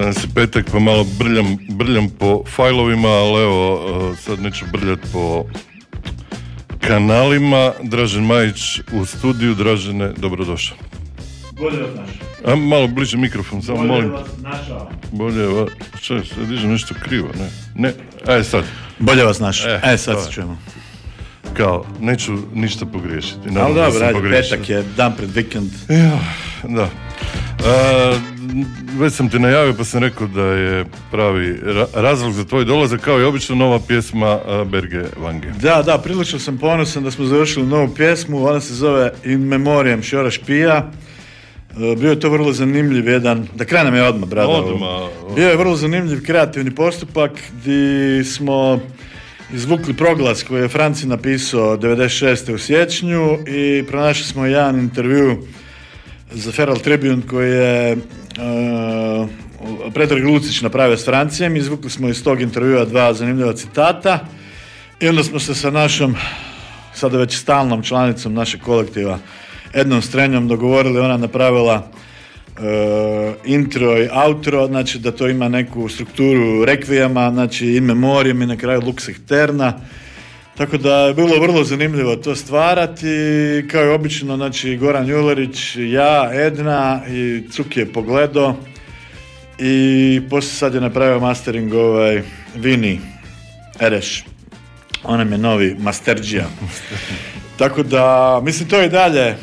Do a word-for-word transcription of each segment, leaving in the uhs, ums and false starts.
Danas je petak pa malo brljam, brljam po fajlovima, ali evo sad neću brljati po kanalima. Dražen Majić u studiju. Dražene, dobrodošao. Bolje vas našao. A malo bliže mikrofon, samo Bolje molim. vas našao. Bolje vas... Čaj, sad dižem nešto krivo, ne? Ne, aj sad. Bolje vas našao. E, E, sad to se je. čujemo. Kao, neću ništa pogriješiti. Ali Naravno da dobro, sam ajde, pogriješio. petak je dan pred vikend. Ja, da. A, već sam ti najavio pa sam rekao da je pravi ra- razlog za tvoj dolazak kao i obično nova pjesma a, Berge Vange. Da, da, prilično sam ponosan da smo završili novu pjesmu, ona se zove In Memoriam Šora Špija. E, Bio je to vrlo zanimljiv jedan, da krenem je odmah, brada. Odmah. Bio je vrlo zanimljiv kreativni postupak gdje smo izvukli proglas koji je Franci napisao devedeset šeste u siječnju i pronašli smo jedan intervju za Feral Tribune koji je uh, Predrag Lucić napravio s Francijem. Izvukli smo iz tog intervjua dva zanimljiva citata i onda smo se sa našom, sada već stalnom članicom našeg kolektiva, Ednom Strenjom dogovorili. Ona napravila uh, intro i outro, znači da to ima neku strukturu rekvijama, znači in memoriam i na kraju lux eterna. Tako da je bilo vrlo zanimljivo to stvarati, kao i obično, znači Goran Julerić, ja, Edna i Cuk je pogledao i poslije sad je napravio mastering ovaj Vini Ereš, on nam je novi masterđija. Tako da, mislim, to je i dalje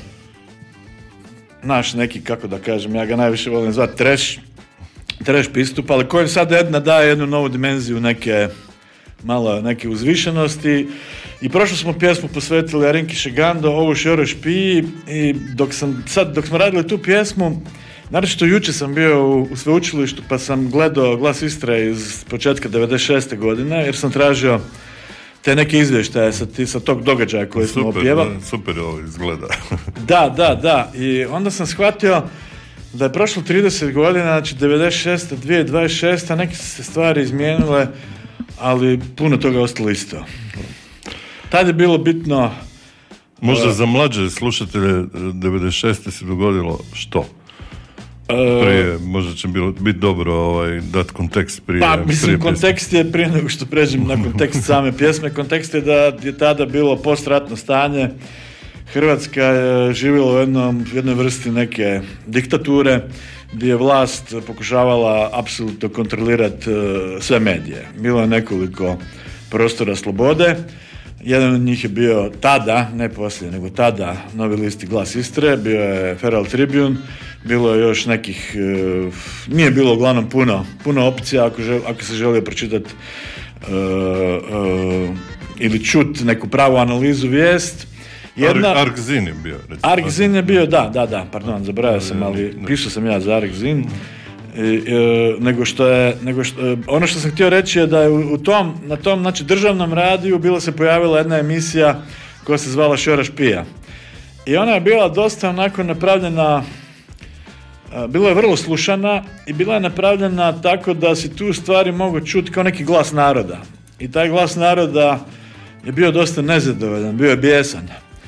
naš neki, kako da kažem, ja ga najviše volim zvati trash, trash pristup, ali kojem sad Edna daje jednu novu dimenziju neke malo neke uzvišenosti. I prošlu smo pjesmu posvetili Arinki Šegando, ovu Šoroj Špiji, i dok sam sad, dok smo radili tu pjesmu, naročito jučer sam bio u, u sveučilištu pa sam gledao Glas Istre iz početka devedeset šeste godine jer sam tražio te neke izvještaje sa, ti, sa tog događaja koji smo opjevali. Da, super ovo izgleda. Da, da, da. I onda sam shvatio da je prošlo trideset godina, znači devedeset šeste, dvije tisuće dvadeset šeste, neke su se stvari izmijenile, ali puno toga ostalo isto. Tad je bilo bitno... Možda uh, za mlađe slušatelje devedeset šeste se dogodilo što? Uh, Prije, možda će bilo, biti dobro ovaj, dati kontekst prije. Pa, mislim, prije kontekst je, prije nego što pređem na kontekst same pjesme, kontekst je da je tada bilo postratno stanje. Hrvatska je živjela u jednom, jednoj vrsti neke diktature gdje je vlast pokušavala apsolutno kontrolirati uh, sve medije. Bilo je nekoliko prostora slobode. Jedan od njih je bio tada, ne poslije, nego tada Novi list i Glas Istre, bio je Feral Tribune, bilo je još nekih, uh, nije bilo uglavnom puno, puno opcija ako, žel, ako se želio pročitati uh, uh, ili čut neku pravu analizu vijest. Jedna... Argzin je bio. Recimo. Argzin je bio, da, da, da, pardon, zaboravio sam, ali pisao sam ja za Argzin. I, e, nego što je, nego što, e, ono što sam htio reći je da je u, u tom, na tom, znači, državnom radiju bila se pojavila jedna emisija koja se zvala Šora Špija. I ona je bila dosta onako napravljena, e, bila je vrlo slušana i bila je napravljena tako da si tu stvari mogu čuti kao neki glas naroda. I taj glas naroda je bio dosta nezadovoljan, bio je bijesan.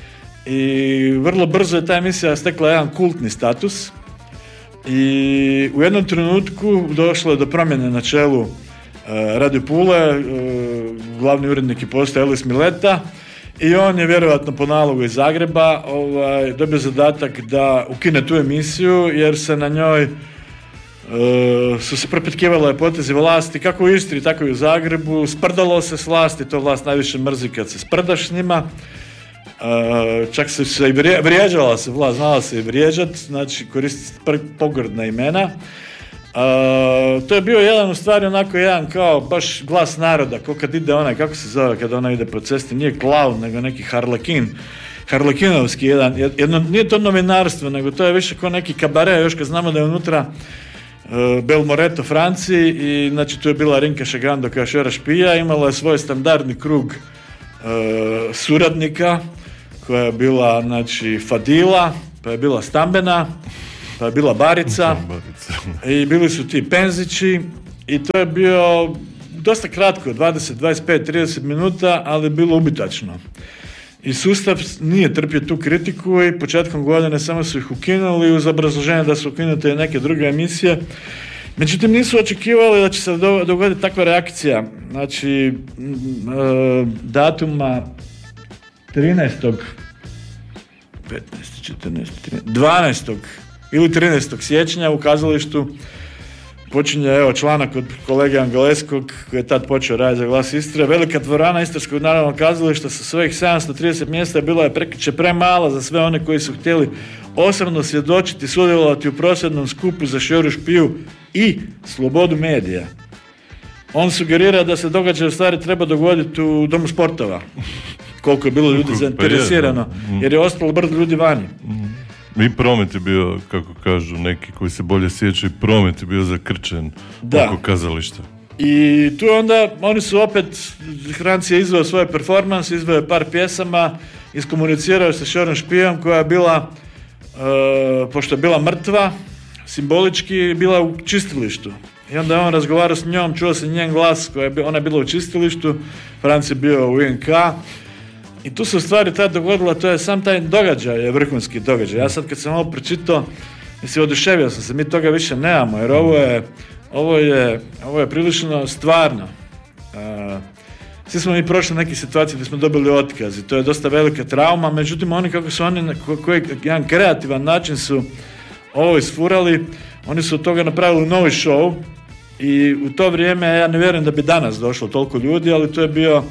I vrlo brzo je ta emisija stekla jedan kultni status i u jednom trenutku došlo je do promjene na čelu uh, Radio Pule, uh, glavni urednik je postao Elis Mileta i on je vjerojatno po nalogu iz Zagreba ovaj, dobio zadatak da ukine tu emisiju jer se na njoj uh, su se propitkivale potezi vlasti kako u Istri tako i u Zagrebu, sprdalo se s vlasti, to vlast najviše mrzi kad se sprdaš s njima. Uh, čak se, se i vrije, vrijeđala se vlast, znala se i vrijeđat, znači koristiti pogrdna imena. Uh, to je bio jedan u stvari onako jedan kao baš glas naroda, ko kad ide onaj, kako se zove kada ona ide po cesti, nije klaun nego neki harlekin, harlekinovski jedan, jedno, nije to novinarstvo nego to je više kao neki kabare, još kad znamo da je unutra uh, Belmoreto Franciji i znači tu je bila Rinka Šegando kao Šora Špija, imala je svoj standardni krug uh, suradnika koja je bila, znači, Fadila, pa je bila Stambena, pa je bila Barica i bili su ti Penzići i to je bio dosta kratko, dvadeset, dvadeset pet, trideset minuta, ali je bilo ubitačno. I sustav nije trpio tu kritiku i početkom godine samo su ih ukinuli uz obrazloženje da su ukinute neke druge emisije Međutim, nisu očekivali da će se dogoditi takva reakcija. Znači, datuma trinaestog petnaestog, četrnaestog, trinaestog, dvanaestog ili trinaestog siječnja u kazalištu počinje, evo, članak od kolege Angeleskog koji je tad počeo raditi za Glas Istre. Velika dvorana Istarskog narodnog kazališta sa svojih sedamsto trideset mjesta bila je prekriče premala za sve one koji su htjeli osobno svjedočiti, sudjelovati u prosvjednom skupu za Šoru špiju i slobodu medija. On sugerira da se događaj u stvari treba dogoditi u Domu sportova, koliko je bilo ljudi zainteresirano, jer je ostalo brdo ljudi vani. I promet je bio, kako kažu neki koji se bolje sjećaju, promet je bio zakrčen oko kazališta. I tu onda oni su opet, Hranci je izveo svoje performans, izveo je par pjesama, iskomunicirao sa Šorom špijom koja je bila, e, pošto je bila mrtva, simbolički bila u čistilištu. I onda je on razgovarao s njom, čuo se njen glas, koja je, ona je bila u čistilištu, Franc je bio u I N K. I tu se u stvari tad dogodilo, to je sam taj događaj, je vrhunski događaj. Ja sad kad sam ovo pročitao, mislim, oduševio sam se, mi toga više nemamo, jer ovo je, ovo je, ovo je prilično stvarno. Uh, svi smo mi prošli neke situacije gdje smo dobili otkaz i to je dosta velika trauma, međutim oni kako su oni, na koji jedan kreativan način su ovo isfurali, oni su od toga napravili novi show i u to vrijeme ja ne vjerujem da bi danas došlo toliko ljudi, ali to je bio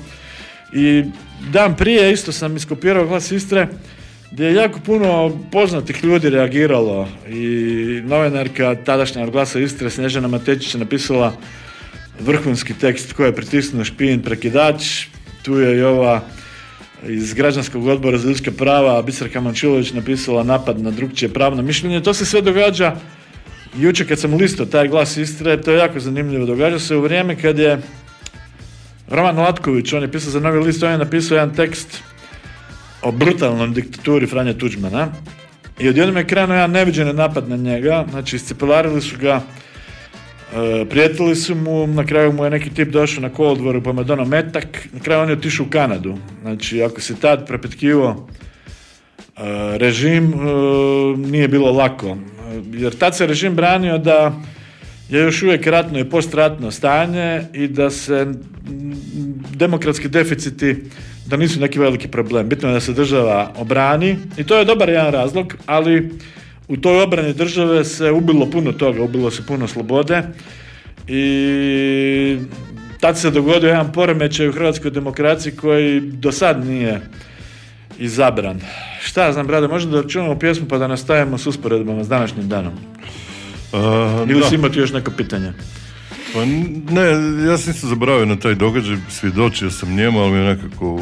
i dan prije isto sam iskopirao Glas Istre gdje je jako puno poznatih ljudi reagiralo i novinarka tadašnja od Glasa Istre Snježana Matečić je napisala vrhunski tekst koji je pritisnuo špijin prekidač. Tu je i ova iz Građanskog odbora za ljudska prava Biserka Mančilović napisala napad na drukčije pravno mišljenje. To se sve događa jučer kad sam listao taj Glas Istre, to je jako zanimljivo. Događa se u vrijeme kad je Roman Latković, on je pisao za Novi list, on je napisao jedan tekst o brutalnom diktaturi Franje Tuđmana i odjednom je krenuo jedan neviđeni napad na njega, znači iscipelarili su ga, e, prijetili su mu, na kraju mu je neki tip došao na kolodvoru pa mu je donao metak, na kraju on je otišao u Kanadu. Znači ako se tad prepetkivao e, režim, e, nije bilo lako, jer tad se režim branio da je još uvijek ratno i postratno stanje i da se demokratski deficiti, da nisu neki veliki problem. Bitno je da se država obrani i to je dobar jedan razlog, ali u toj obrani države se ubilo puno toga, ubilo se puno slobode i tad se dogodio jedan poremećaj u hrvatskoj demokraciji koji do sad nije izabran. Šta ja znam, brade, možda da čujemo pjesmu pa da nastavimo s usporedbama s današnjim danom? Uh, Ili si imati još neko pitanje? Pa ne, ja sam isto zaboravio na taj događaj, svjedočio sam njemu, ali mi je nekako,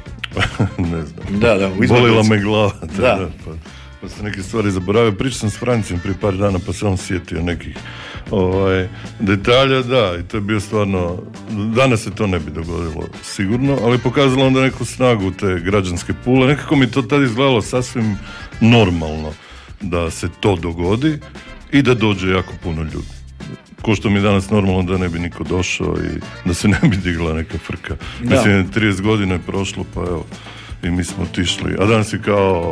ne znam, da, da, bolila me glava. Da. Da, pa, pa sam neke stvari zaboravio. Pričao sam s Francijom prije par dana, pa sam sjetio nekih ovaj, detalja, da, i to je bio stvarno, danas se to ne bi dogodilo sigurno, ali pokazalo onda neku snagu te građanske pule. Nekako mi to tad izgledalo sasvim normalno da se to dogodi i da dođe jako puno ljudi. Ko što mi je danas normalno da ne bi niko došao i da se ne bi digla neka frka. Da. Mislim, trideset godina je prošlo, pa evo, i mi smo otišli. A danas je kao,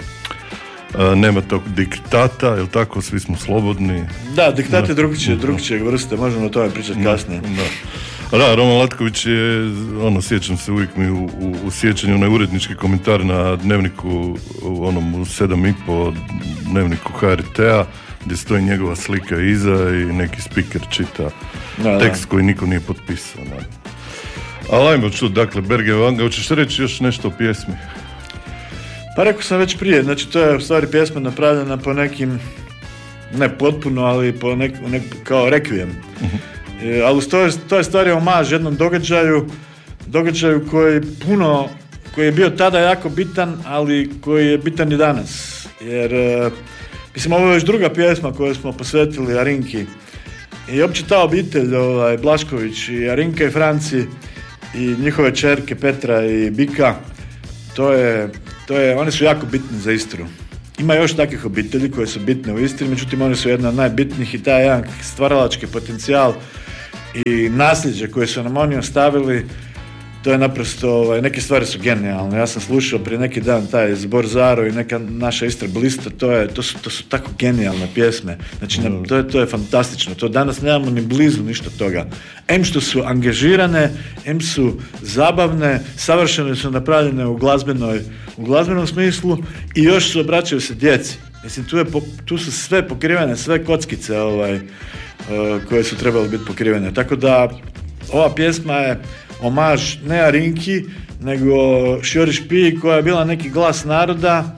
a, nema tog diktata, jel tako, svi smo slobodni. Da, diktat je drugčije, drugčijeg vrste, možemo o tome pričati da, kasnije. Da. Da, Roman Latković je, ono, sjećam se uvijek mi u, u, u sjećanju na urednički komentar na dnevniku, u onom u sedam i po dnevniku H R T-a, gdje stoji njegova slika iza i neki speaker čita da, tekst da. Koji niko nije potpisao. Da. Ali ajmo čuti, dakle, Berge Vanga, hoćeš reći još nešto o pjesmi? Pa rekao sam već prije, znači to je u stvari pjesma napravljena po nekim, ne potpuno, ali po nek, nek, kao rekvijem. Uh-huh. E, ali to je, to je stvari omaž jednom događaju, događaju koji puno, koji je bio tada jako bitan, ali koji je bitan i danas. Jer mislim, ovo je još druga pjesma koju smo posvetili Arinki. I uopće ta obitelj, ovaj, Blašković i Arinka i Franci i njihove čerke Petra i Bika, to je, to je, one su jako bitne za Istru. Ima još takvih obitelji koje su bitne u Istri, međutim one su jedna od najbitnijih i taj jedan stvaralački potencijal i nasljeđe koje su nam oni ostavili to je naprosto, ovaj, neke stvari su genijalne. Ja sam slušao prije neki dan taj Zbor Zaro i neka naša Istra blista, to, je, to, su, to su tako genijalne pjesme. Znači, mm. to, je, to je fantastično. To danas nemamo ni blizu ništa toga. Em što su angažirane, em su zabavne, savršeno su napravljene u glazbenoj, u glazbenom smislu i još su obraćaju se djeci. Mislim, tu, je, tu su sve pokrivene, sve kockice ovaj, uh, koje su trebale biti pokrivene. Tako da, ova pjesma je omaž ne Arinki, nego Šjori Špiji, koja je bila neki glas naroda.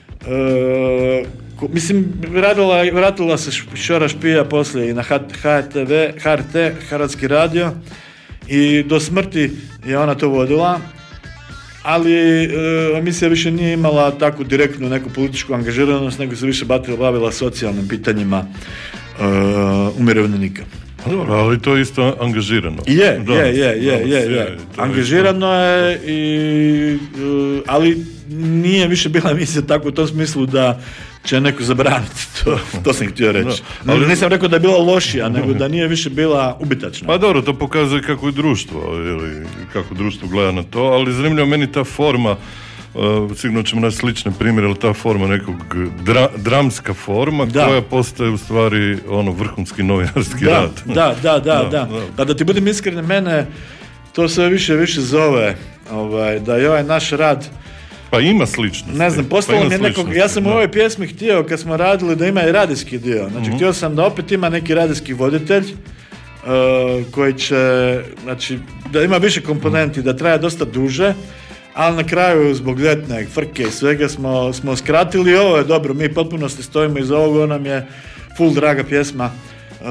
Uh, ko, mislim, radila, vratila se Šjora Špija poslije i na H T V, H R T, Hrvatski radio, i do smrti je ona to vodila. Ali e, emisija više nije imala takvu direktnu neku političku angažiranost, nego se više bavila socijalnim pitanjima e, umirovljenika. Dobro, ali to je isto angažirano. Je, da, je, je, je, je, je. Angažirano je, i, e, ali nije više bila emisija tako u tom smislu da će neko zabraniti, to, to sam htio reći. Da, ali nisam rekao da je bila lošija, nego da nije više bila ubitačna. Pa dobro, to pokazuje kako je društvo, ili kako društvo gleda na to, ali zanimljivo meni ta forma, uh, sigurno ćemo naći slične primjere, ali ta forma nekog dra, dramska forma, da, koja postaje u stvari ono vrhunski novinarski da, rad. Da, da, da, da, da. da. Pa da ti budem iskren, mene to sve više više zove, ovaj, da je ovaj naš rad, pa ima sličnosti. Ne znam, postalo pa mi je nekog, ja sam u ovoj pjesmi htio, kad smo radili, da ima i radijski dio. Znači, uh-huh. htio sam da opet ima neki radijski voditelj, uh, koji će, znači, da ima više komponenti, da traje dosta duže, ali na kraju, zbog ljetne frke i svega, smo, smo skratili. Ovo je dobro, mi potpuno se stojimo iz ovoga, ona nam je full draga pjesma. Uh,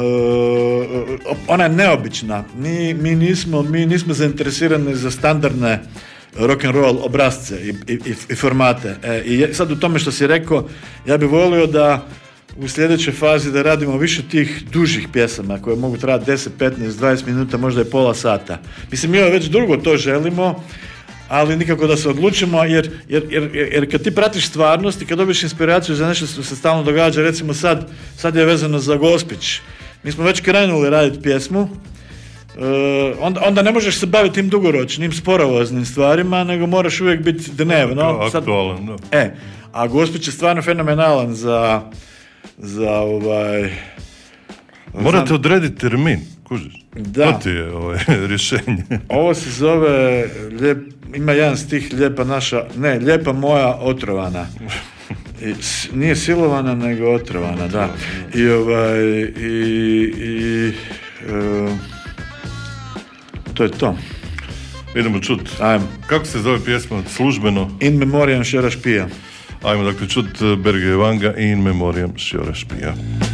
ona je neobična. Mi, mi, nismo, mi nismo zainteresirani za standardne rock and roll obrazce i, i, i formate. E, i sad u tome što si rekao, ja bih volio da u sljedećoj fazi da radimo više tih dužih pjesama koje mogu trajati deset, petnaest, dvadeset minuta, možda i pola sata. Mislim, mi već drugo to želimo, ali nikako da se odlučimo, jer, jer, jer, jer kad ti pratiš stvarnost i kad dobiješ inspiraciju za nešto što se stalno događa, recimo sad, sad je vezano za Gospić. Mi smo već krenuli raditi pjesmu, Uh, onda, onda ne možeš se baviti tim dugoročnim, sporovoznim stvarima, nego moraš uvijek biti dnevno. Aktualan, da. E, a Gospić je stvarno fenomenalan za, za ovaj... Morate znam, odrediti termin, kužiš? Da. To ti je ovaj, rješenje. Ovo se zove, lijep, ima jedan stih, lijepa naša, ne, lijepa moja otrovana. I, nije silovana, nego otrovana, da. I ovaj, i... i uh, to je to. Idemo čut. Ajmo. Kako se zove pjesma službeno? In memoriam Šjora Špija. Ajmo dakle čut Berge Vanga In memoriam Šjora Špija.